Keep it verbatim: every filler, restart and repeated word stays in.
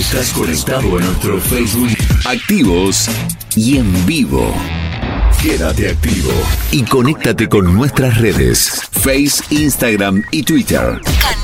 Estás conectado a nuestro Facebook, activos y en vivo. Quédate activo y conéctate con nuestras redes, Face, Instagram y Twitter.